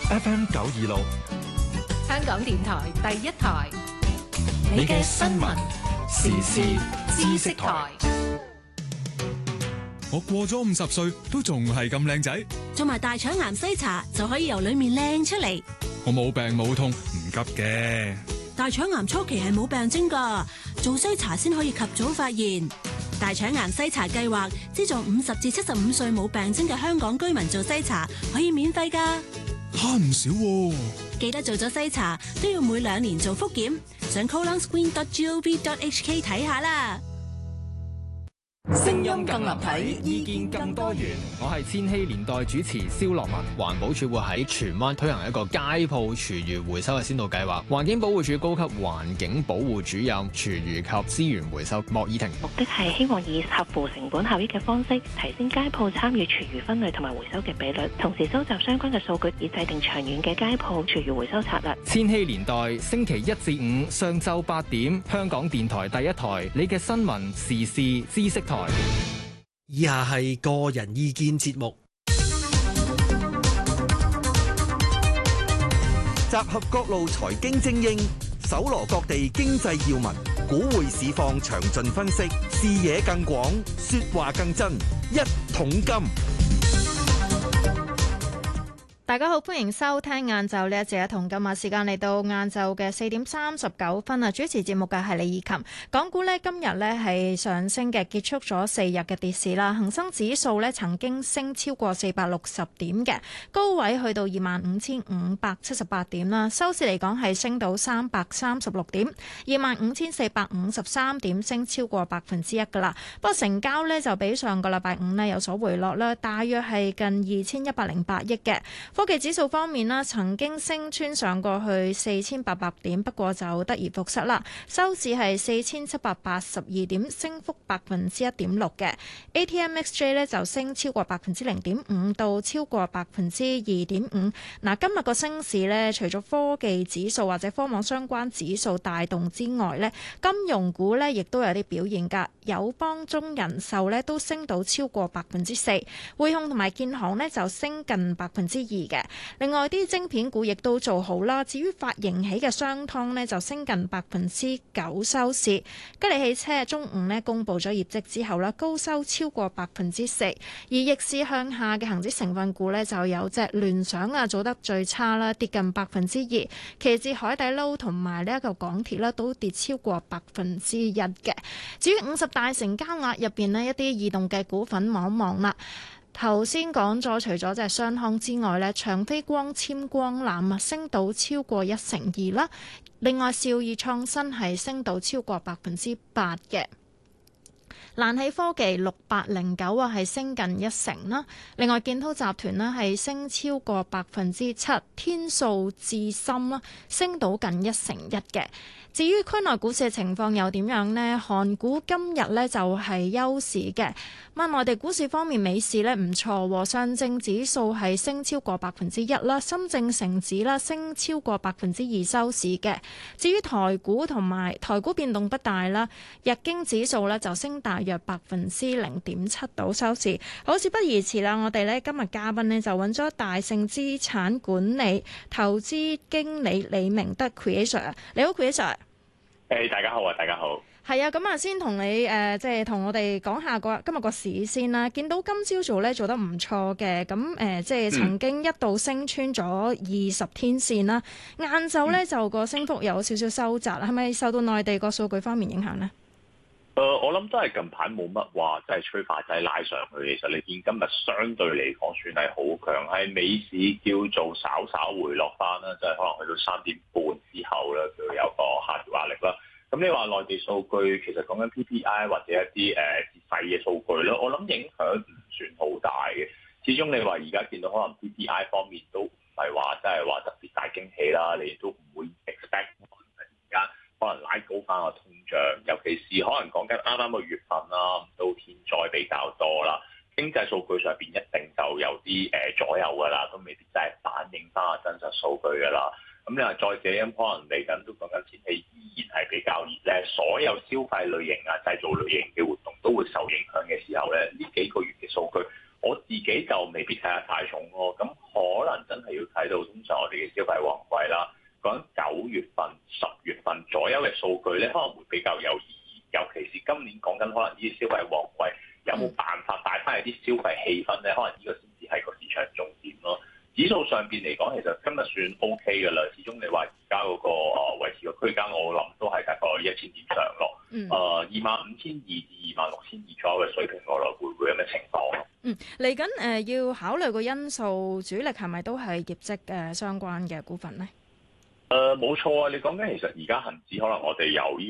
FM 926， 香港電台第一台， 你嘅新聞時事知識台。 我過咗50歲都仲係咁靚仔， 做埋大腸癌篩查就可以由裏面靚出嚟。 我冇病冇痛，唔急嘅。 大腸癌初期係冇病徵㗎，做篩查先可以及早發現。大腸癌篩查計劃資助50至75歲冇病徵嘅香港居民做篩查，可以免費㗎。 慳唔少喎。 記得做咗篩查都要每2年做複檢，上 colonscreen.gov.hk 睇下啦。 聲音更立體，意見更多元。我係千禧年代主持蕭樂文。環保署會喺荃灣推行一個街鋪廚餘回收嘅先導計劃。環境保護署高級環境保護主任廚餘及資源回收莫以婷。 目的係希望以合乎成本效益嘅方式，提升街鋪參與廚餘分類同埋回收嘅比率，同時收集相關嘅數據，以制定長遠嘅街鋪廚餘回收策略。 千禧年代星期1至5上晝8點，香港電台第一台，你嘅新聞時事知識台。 以下係個人意見節目， 集合各路財經精英，搜羅各地經濟要聞，股匯市況詳盡分析，視野更廣，說話更真。一桶金。 大家好，歡迎收聽晏晝呢一節《一桶金》，時間嚟到晏晝嘅4點39分啊！主持節目嘅係李以琴。港股呢今日呢係上升嘅，結束咗4日嘅跌市啦。恒生指數呢曾經升超過460點嘅，高位去到25,578點啦。收市嚟講係升到336點，25,453點，升超過1%噶啦。不過成交呢就比上個禮拜五呢有所回落啦，大約係近2,108億嘅。科技指數方面啦，曾經升穿上過去4,800點，不過就得而復失啦。收市係4,782點，升幅1.6%嘅。ATMXJ 咧就升超過0.5%到超過2.5%。嗱，今日個升市咧，除咗科技指數或者科網相關指數帶動之外咧，金融股咧亦都有啲表現㗎。友邦、中人壽咧都升到超過4%，匯控同埋建行咧就升近2%嘅。另外啲晶片股亦都做好啦。至於發盈喜嘅商湯呢，就升近9%收市。吉利汽車中午呢公佈咗業績之後啦，高收超過4%。而逆市向下嘅恒指成分股呢，就有隻聯想啊做得最差啦，跌近2%。其次海底撈同埋呢一個港鐵啦都跌超過1%嘅。至於50大成交額入邊呢，一啲異動嘅股份望一望啦。頭先講咗，除咗隻商湯之外咧，長飛光纖光纜啊，升到超過1%啦。另外，兆易創新係升到超過8%嘅。蘭起科技6809啊，係升近1%啦。另外，建滔集團呢係升超過7%，天數智深啦升到近1%嘅。至於區內股市嘅情況又點樣呢？韓股今日呢就係休市嘅。咁內地股市方面，美市呢唔錯，上證指數係升超過1%啦，深證成指啦升超過2%收市嘅。至於台股同埋台股變動不大啦，日經指數呢就升大約0.7%到收市。好，事不宜遲啦，我哋呢今日嘉賓呢就揾咗大盛資產管理投資經理李明德 Creator。你好 Creator。 大家好啊！大家好， 係啊，咁啊，先同你即係同我哋講下今日個市先啦。見到今朝早咧做得唔錯嘅，咁即係曾經一度升穿咗20天線啦。晏晝咧就個升幅有少少收窄，係咪受到內地個數據方面影響呢？ 我諗都係近排冇乜話即係催化劑拉上去。其實你見今日相對嚟講算係好強，喺美市叫做稍稍回落翻啦，即係可能去到3點半之後咧，佢有個下調壓力啦。咁你話內地數據其實講緊 PPI 或者一啲細嘅數據咧，我諗影響唔算好大嘅。始終你話而家見到可能 PPI 方面都唔係話即係話特別大驚喜啦，你都唔會 expect 而家可能拉高翻個通脹，尤其是可能講緊啱啱個月份啦，都天災比較多啦，經濟數據上邊一定就有啲左右㗎啦，都未必真係反映翻個真實數據㗎啦。咁你話再者咁，可能嚟緊都講緊天氣依然係比較熱咧，所有消費類型啊、製造類型嘅活動都會受影響嘅時候咧，呢幾個月嘅數據，我自己就未必睇得太重咯。咁可能真係要睇睇到，通常我哋嘅消費旺季啦，講緊9月份、10月份左右嘅數據咧，可能會比較有意義。尤其是今年講緊可能呢啲消費旺季，有冇辦法帶翻嚟啲消費氣氛咧？可能呢個先至係個市場重點咯。指數上邊嚟講，其實今日算 OK 嘅啦。始終你話而家嗰個維持個區間，我諗都係大概1000點上落。25,200至26,200左右嘅水平，我來會有咩情況咯？ 嚟緊要考慮個因素，主力係咪都係業績相關嘅股份咧？ 冇錯啊！你講緊其實而家恒指可能我哋由